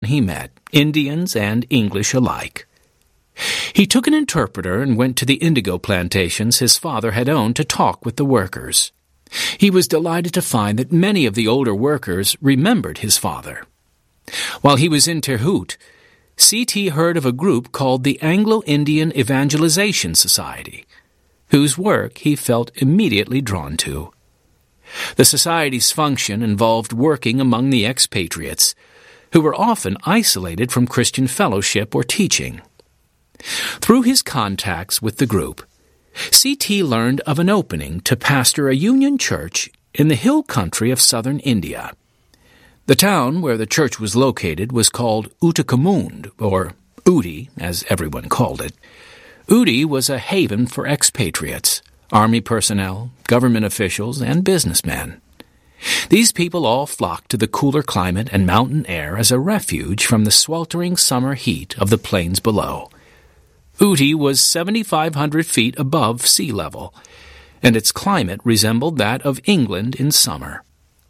he met, Indians and English alike. He took an interpreter and went to the indigo plantations his father had owned to talk with the workers. He was delighted to find that many of the older workers remembered his father. While he was in Terhut, C.T. heard of a group called the Anglo-Indian Evangelization Society, whose work he felt immediately drawn to. The society's function involved working among the expatriates, who were often isolated from Christian fellowship or teaching. Through his contacts with the group, C.T. learned of an opening to pastor a union church in the hill country of southern India. The town where the church was located was called Uttakamund, or Ooty, as everyone called it. Ooty was a haven for expatriates, army personnel, government officials, and businessmen. These people all flocked to the cooler climate and mountain air as a refuge from the sweltering summer heat of the plains below. Ooty was 7,500 feet above sea level, and its climate resembled that of England in summer.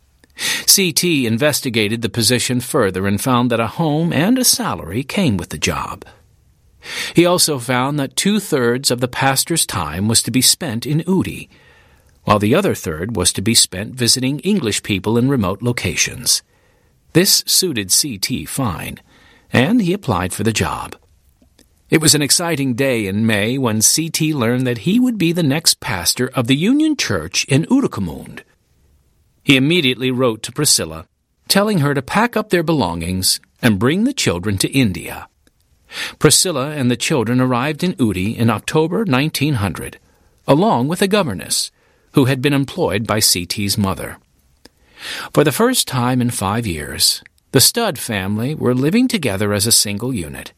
C.T. investigated the position further and found that a home and a salary came with the job. He also found that 2/3 of the pastor's time was to be spent in Ooty, while the other third was to be spent visiting English people in remote locations. This suited C.T. fine, and he applied for the job. It was an exciting day in May when C.T. learned that he would be the next pastor of the Union Church in Uttakamund. He immediately wrote to Priscilla, telling her to pack up their belongings and bring the children to India. Priscilla and the children arrived in Ooty in October 1900, along with a governess, who had been employed by C.T.'s mother. For the first time in 5 years, the Studd family were living together as a single unit.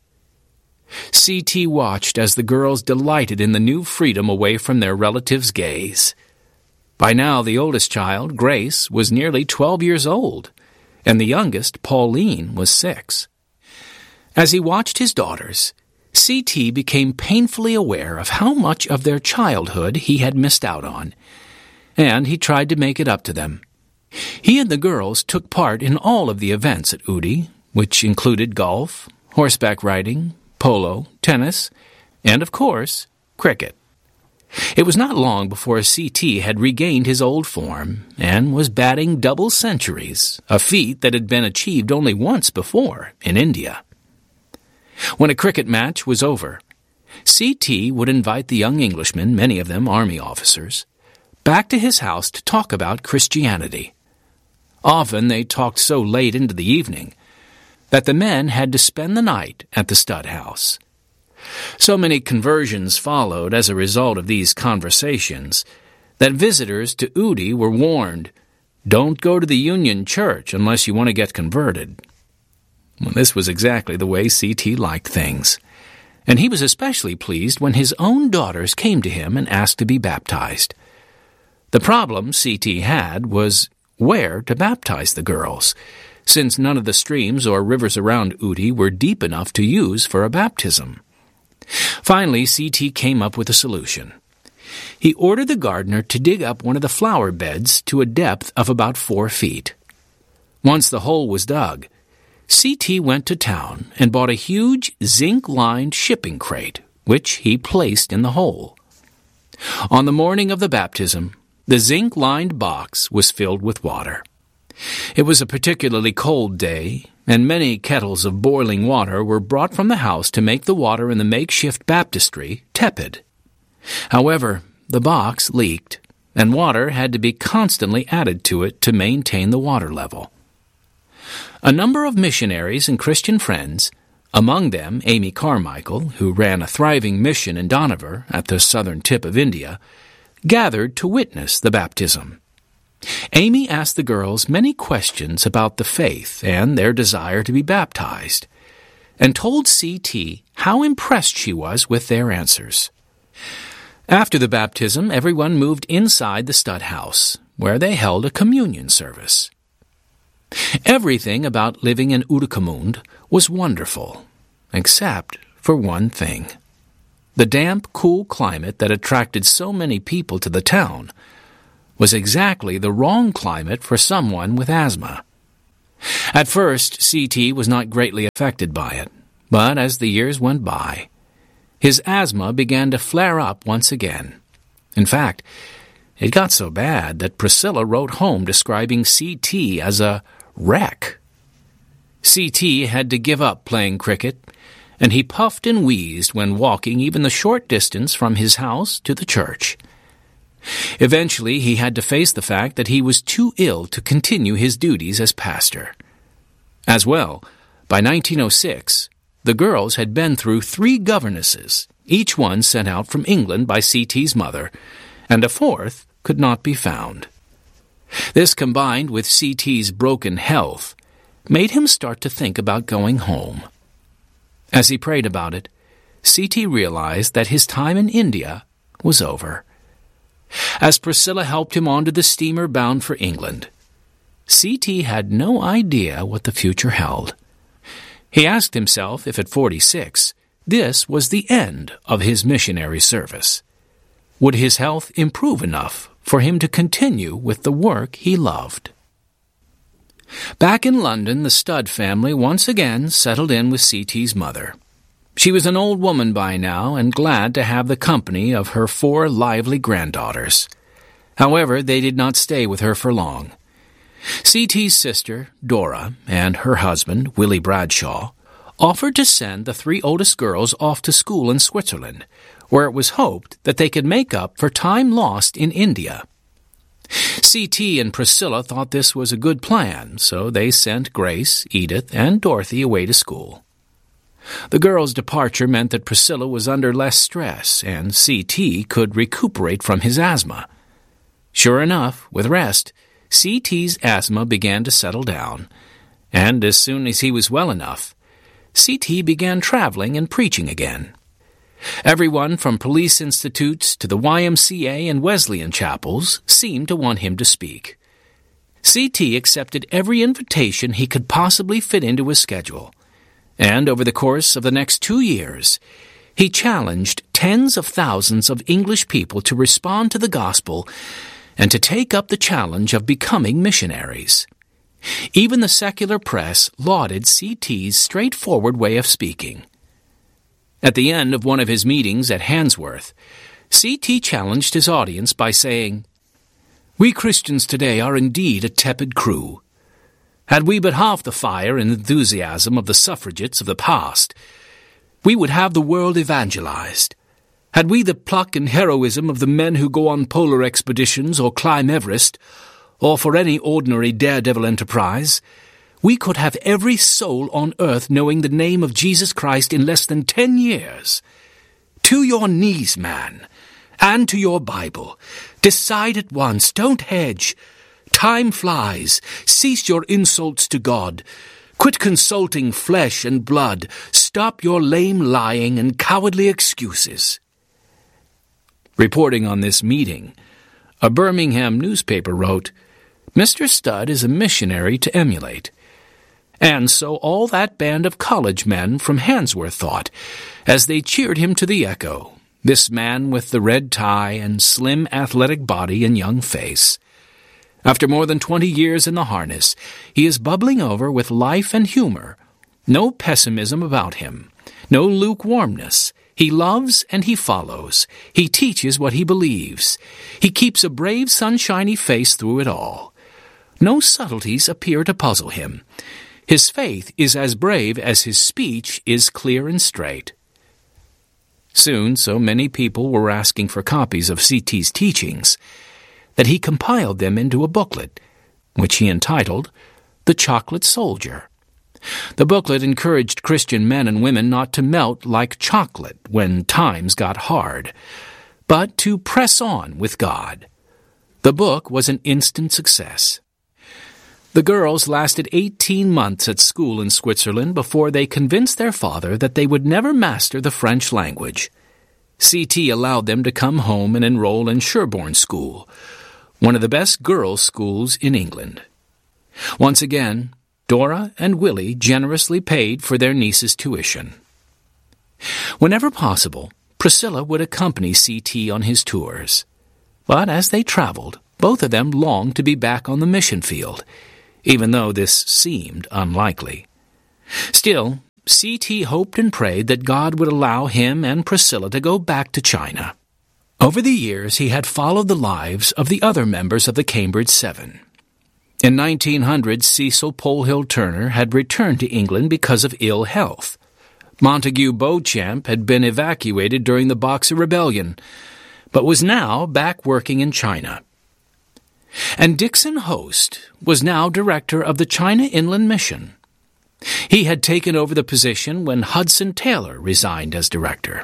C.T. watched as the girls delighted in the new freedom away from their relatives' gaze. By now, the oldest child, Grace, was nearly 12 years old, and the youngest, Pauline, was 6. As he watched his daughters, C.T. became painfully aware of how much of their childhood he had missed out on, and he tried to make it up to them. He and the girls took part in all of the events at Ooty, which included golf, horseback riding, polo, tennis, and, of course, cricket. It was not long before C.T. had regained his old form and was batting double centuries, a feat that had been achieved only once before in India. When a cricket match was over, C.T. would invite the young Englishmen, many of them army officers, back to his house to talk about Christianity. Often they talked so late into the evening that the men had to spend the night at the Studd house. So many conversions followed as a result of these conversations that visitors to Ooty were warned, "Don't go to the Union Church unless you want to get converted." Well, this was exactly the way C.T. liked things, and he was especially pleased when his own daughters came to him and asked to be baptized. The problem C.T. had was where to baptize the girls, since none of the streams or rivers around Ooty were deep enough to use for a baptism. Finally, C.T. came up with a solution. He ordered the gardener to dig up one of the flower beds to a depth of about 4 feet. Once the hole was dug, C.T. went to town and bought a huge zinc-lined shipping crate, which he placed in the hole. On the morning of the baptism, the zinc-lined box was filled with water. It was a particularly cold day, and many kettles of boiling water were brought from the house to make the water in the makeshift baptistry tepid. However, the box leaked, and water had to be constantly added to it to maintain the water level. A number of missionaries and Christian friends, among them Amy Carmichael, who ran a thriving mission in Dohnavur at the southern tip of India, gathered to witness the baptism. Amy asked the girls many questions about the faith and their desire to be baptized, and told C.T. how impressed she was with their answers. After the baptism, everyone moved inside the Studd house, where they held a communion service. Everything about living in Uttakamund was wonderful, except for one thing. The damp, cool climate that attracted so many people to the town was exactly the wrong climate for someone with asthma. At first, C.T. was not greatly affected by it, but as the years went by, his asthma began to flare up once again. In fact, it got so bad that Priscilla wrote home describing C.T. as a wreck. C.T. had to give up playing cricket, and he puffed and wheezed when walking even the short distance from his house to the church. Eventually, he had to face the fact that he was too ill to continue his duties as pastor. As well, by 1906, the girls had been through 3 governesses, each one sent out from England by C.T.'s mother, and a 4th could not be found. This, combined with C.T.'s broken health, made him start to think about going home. As he prayed about it, C.T. realized that his time in India was over. As Priscilla helped him onto the steamer bound for England, C.T. had no idea what the future held. He asked himself if at 46, this was the end of his missionary service. Would his health improve enough for him to continue with the work he loved? Back in London, the Studd family once again settled in with C.T.'s mother. She was an old woman by now and glad to have the company of her 4 lively granddaughters. However, they did not stay with her for long. C.T.'s sister, Dora, and her husband, Willie Bradshaw, offered to send the 3 oldest girls off to school in Switzerland, where it was hoped that they could make up for time lost in India. C.T. and Priscilla thought this was a good plan, so they sent Grace, Edith, and Dorothy away to school. The girls' departure meant that Priscilla was under less stress, and C.T. could recuperate from his asthma. Sure enough, with rest, C.T.'s asthma began to settle down, and as soon as he was well enough, C.T. began traveling and preaching again. Everyone from police institutes to the YMCA and Wesleyan chapels seemed to want him to speak. C.T. accepted every invitation he could possibly fit into his schedule, and over the course of the next 2 years, he challenged tens of thousands of English people to respond to the gospel and to take up the challenge of becoming missionaries. Even the secular press lauded C.T.'s straightforward way of speaking. At the end of one of his meetings at Handsworth, C.T. challenged his audience by saying, "We Christians today are indeed a tepid crew. Had we but half the fire and enthusiasm of the suffragettes of the past, we would have the world evangelized. Had we the pluck and heroism of the men who go on polar expeditions or climb Everest, or for any ordinary daredevil enterprise, we could have every soul on earth knowing the name of Jesus Christ in less than 10 years. To your knees, man, and to your Bible. Decide at once, don't hedge. Time flies. Cease your insults to God. Quit consulting flesh and blood. Stop your lame lying and cowardly excuses." Reporting on this meeting, a Birmingham newspaper wrote, "Mr. Studd is a missionary to emulate." And so all that band of college men from Handsworth thought, as they cheered him to the echo, this man with the red tie and slim athletic body and young face. After more than 20 years in the harness, he is bubbling over with life and humor. No pessimism about him, no lukewarmness. He loves and he follows. He teaches what he believes. He keeps a brave, sunshiny face through it all. No subtleties appear to puzzle him. His faith is as brave as his speech is clear and straight. Soon, so many people were asking for copies of C.T.'s teachings that he compiled them into a booklet, which he entitled The Chocolate Soldier. The booklet encouraged Christian men and women not to melt like chocolate when times got hard, but to press on with God. The book was an instant success. The girls lasted 18 months at school in Switzerland before they convinced their father that they would never master the French language. C.T. allowed them to come home and enroll in Sherborne School, one of the best girls' schools in England. Once again, Dora and Willie generously paid for their niece's tuition. Whenever possible, Priscilla would accompany C.T. on his tours. But as they traveled, both of them longed to be back on the mission field, even though this seemed unlikely. Still, C.T. hoped and prayed that God would allow him and Priscilla to go back to China. Over the years, he had followed the lives of the other members of the Cambridge Seven. In 1900, Cecil Polhill Turner had returned to England because of ill health. Montague Beauchamp had been evacuated during the Boxer Rebellion, but was now back working in China. And Dixon Host was now director of the China Inland Mission. He had taken over the position when Hudson Taylor resigned as director.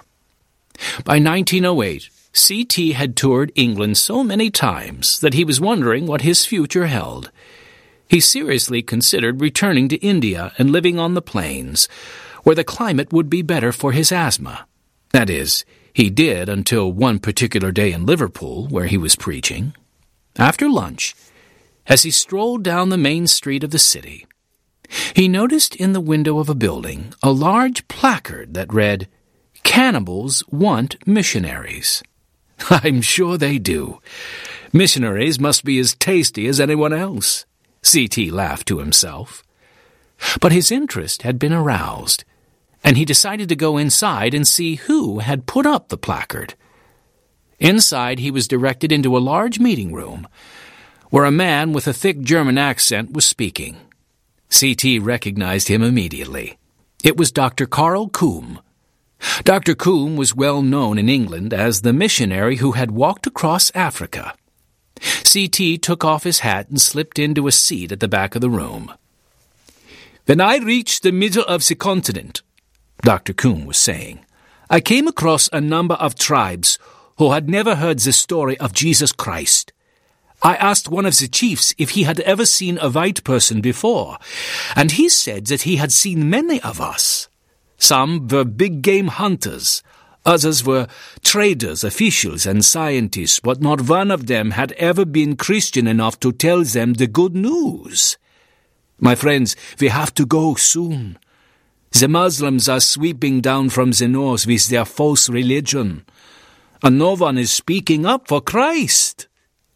By 1908, C.T. had toured England so many times that he was wondering what his future held. He seriously considered returning to India and living on the plains, where the climate would be better for his asthma. That is, he did until one particular day in Liverpool, where he was preaching. After lunch, as he strolled down the main street of the city, he noticed in the window of a building a large placard that read, "Cannibals want missionaries." "I'm sure they do. Missionaries must be as tasty as anyone else," C.T. laughed to himself. But his interest had been aroused, and he decided to go inside and see who had put up the placard. Inside, he was directed into a large meeting room, where a man with a thick German accent was speaking. C.T. recognized him immediately. It was Dr. Karl Kuhm. Dr. Kuhm was well known in England as the missionary who had walked across Africa. C.T. took off his hat and slipped into a seat at the back of the room. "When I reached the middle of the continent," Dr. Kuhm was saying, "I came across a number of tribes who had never heard the story of Jesus Christ. I asked one of the chiefs if he had ever seen a white person before, and he said that he had seen many of us. Some were big game hunters, others were traders, officials, and scientists, but not one of them had ever been Christian enough to tell them the good news. My friends, we have to go soon. The Muslims are sweeping down from the north with their false religion, and no one is speaking up for Christ."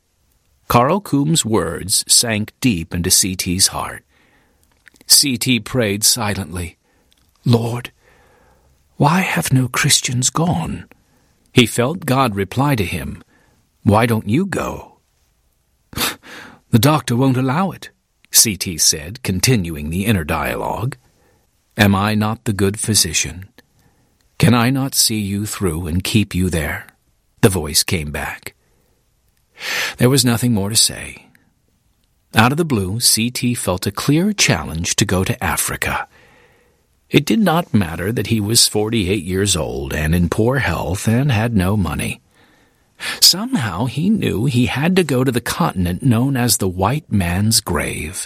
Karl Kuhm's words sank deep into C.T.'s heart. C.T. prayed silently, "Lord, why have no Christians gone?" He felt God reply to him, "Why don't you go?" "The doctor won't allow it," C.T. said, continuing the inner dialogue. "Am I not the good physician? Can I not see you through and keep you there?" The voice came back. There was nothing more to say. Out of the blue, C.T. felt a clear challenge to go to Africa. It did not matter that he was 48 years old and in poor health and had no money. Somehow he knew he had to go to the continent known as the white man's grave.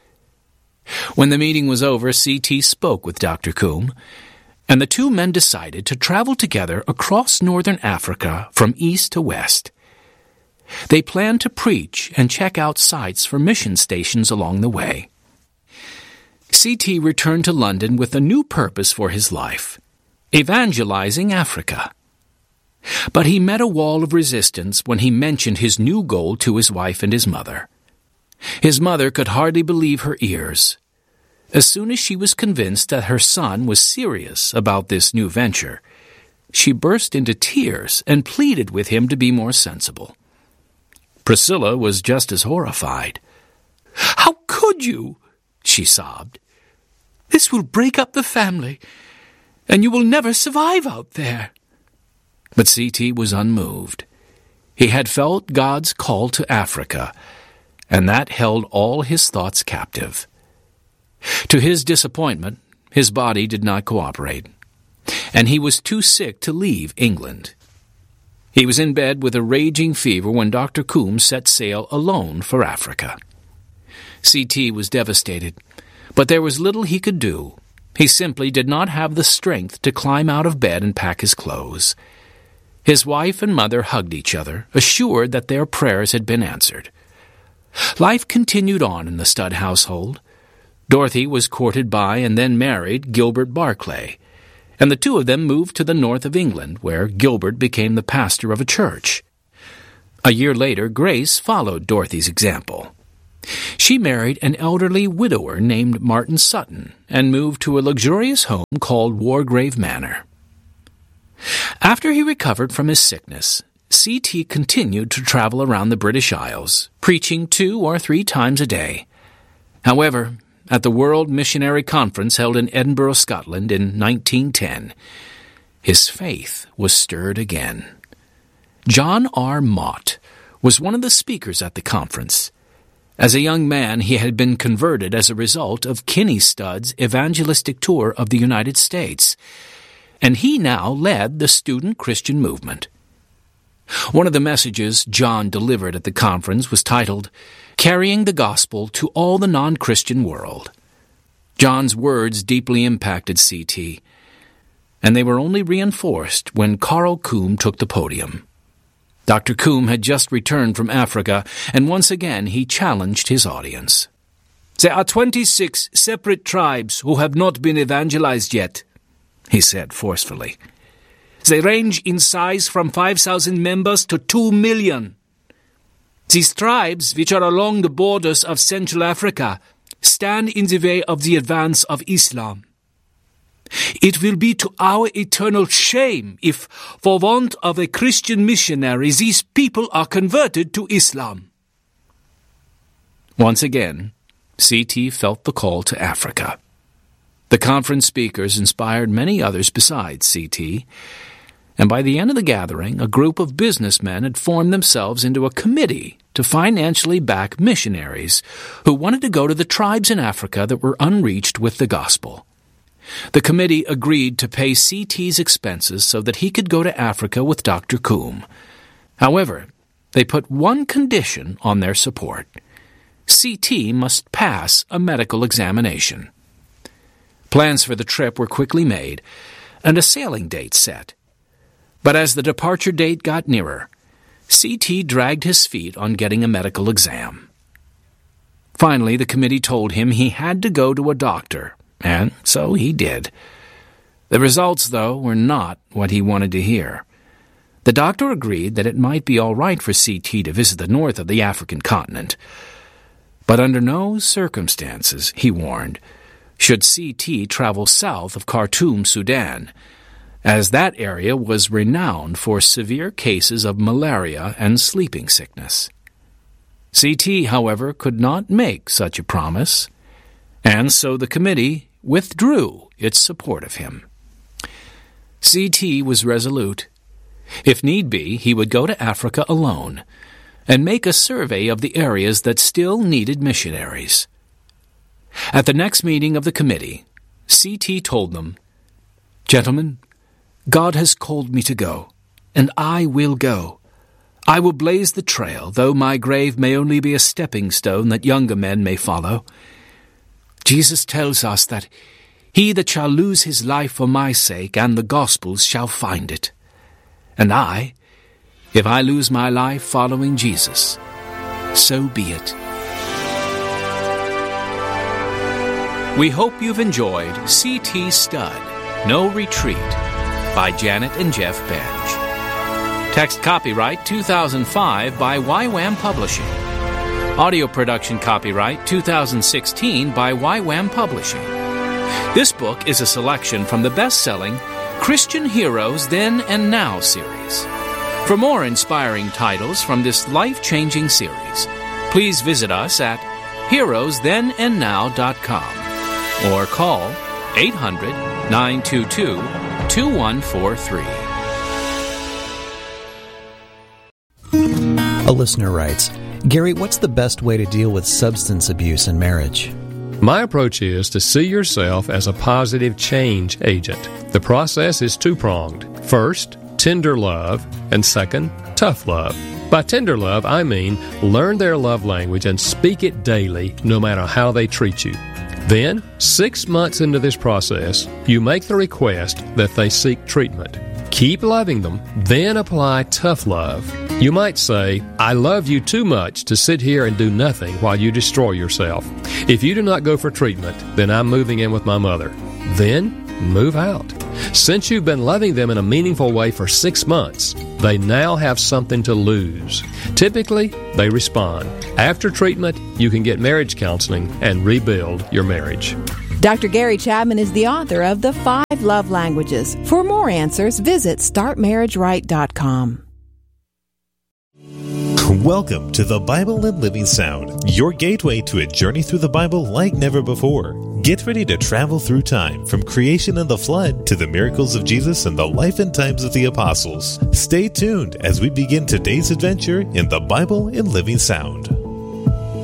When the meeting was over, C.T. spoke with Dr. Kuhm, and the two men decided to travel together across northern Africa from east to west. They planned to preach and check out sites for mission stations along the way. C.T. returned to London with a new purpose for his life, evangelizing Africa. But he met a wall of resistance when he mentioned his new goal to his wife and his mother. His mother could hardly believe her ears. As soon as she was convinced that her son was serious about this new venture, she burst into tears and pleaded with him to be more sensible. Priscilla was just as horrified. "How could you?" she sobbed. "This will break up the family, and you will never survive out there." But C.T. was unmoved. He had felt God's call to Africa, and that held all his thoughts captive. To his disappointment, his body did not cooperate, and he was too sick to leave England. He was in bed with a raging fever when Dr. Kuhm set sail alone for Africa. C.T. was devastated, but there was little he could do. He simply did not have the strength to climb out of bed and pack his clothes. His wife and mother hugged each other, assured that their prayers had been answered. Life continued on in the Studd household. Dorothy was courted by and then married Gilbert Barclay, and the two of them moved to the north of England, where Gilbert became the pastor of a church. A year later, Grace followed Dorothy's example. She married an elderly widower named Martin Sutton and moved to a luxurious home called Wargrave Manor. After he recovered from his sickness, C.T. continued to travel around the British Isles, preaching 2 or 3 times a day. However, at the World Missionary Conference held in Edinburgh, Scotland in 1910, his faith was stirred again. John R. Mott was one of the speakers at the conference. As a young man, he had been converted as a result of Kinney Studd's evangelistic tour of the United States, and he now led the student Christian movement. One of the messages John delivered at the conference was titled, "Carrying the Gospel to All the Non-Christian World." John's words deeply impacted C.T., and they were only reinforced when Carl Coombe took the podium. Dr. Coombe had just returned from Africa, and once again he challenged his audience. "There are 26 separate tribes who have not been evangelized yet," he said forcefully. "They range in size from 5,000 members to 2 million. These tribes, which are along the borders of Central Africa, stand in the way of the advance of Islam. It will be to our eternal shame if, for want of a Christian missionary, these people are converted to Islam." Once again, C.T. felt the call to Africa. The conference speakers inspired many others besides C.T., and by the end of the gathering, a group of businessmen had formed themselves into a committee to financially back missionaries who wanted to go to the tribes in Africa that were unreached with the gospel. The committee agreed to pay C.T.'s expenses so that he could go to Africa with Dr. Coombe. However, they put one condition on their support. C.T. must pass a medical examination. Plans for the trip were quickly made, and a sailing date set. But as the departure date got nearer, C.T. dragged his feet on getting a medical exam. Finally, the committee told him he had to go to a doctor, and so he did. The results, though, were not what he wanted to hear. The doctor agreed that it might be all right for C.T. to visit the north of the African continent. But under no circumstances, he warned, should C.T. travel south of Khartoum, Sudan, as that area was renowned for severe cases of malaria and sleeping sickness. C.T., however, could not make such a promise, and so the committee withdrew its support of him. C.T. was resolute. If need be, he would go to Africa alone and make a survey of the areas that still needed missionaries. At the next meeting of the committee, C.T. told them, "Gentlemen, God has called me to go, and I will go. I will blaze the trail, though my grave may only be a stepping stone that younger men may follow. Jesus tells us that he that shall lose his life for my sake and the gospel's shall find it. And I, if I lose my life following Jesus, so be it." We hope you've enjoyed C.T. Studd, No Retreat, by Janet and Jeff Benj. Text copyright 2005 by YWAM Publishing. Audio production copyright 2016 by YWAM Publishing. This book is a selection from the best-selling Christian Heroes Then and Now series. For more inspiring titles from this life-changing series, please visit us at heroesthenandnow.com or call 800-922-2143. A listener writes, "Gary, what's the best way to deal with substance abuse in marriage?" My approach is to see yourself as a positive change agent. The process is two-pronged. First, tender love, and second, tough love. By tender love, I mean learn their love language and speak it daily, no matter how they treat you. Then, 6 months into this process, you make the request that they seek treatment. Keep loving them, then apply tough love. You might say, "I love you too much to sit here and do nothing while you destroy yourself. If you do not go for treatment, then I'm moving in with my mother." Then, move out. Since you've been loving them in a meaningful way for 6 months, they now have something to lose. Typically, they respond. After treatment, you can get marriage counseling and rebuild your marriage. Dr. Gary Chapman is the author of The 5 Love Languages. For more answers, visit StartMarriageRight.com. Welcome to the Bible and Living Sound, your gateway to a journey through the Bible like never before. Get ready to travel through time, from creation and the flood to the miracles of Jesus and the life and times of the apostles. Stay tuned as we begin today's adventure in the Bible and Living Sound.